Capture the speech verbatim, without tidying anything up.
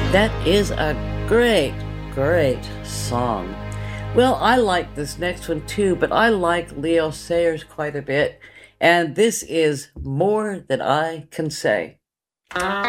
That is a great, great song. Well, I like this next one too, but I like Leo Sayers quite a bit. And this is More Than I Can Say.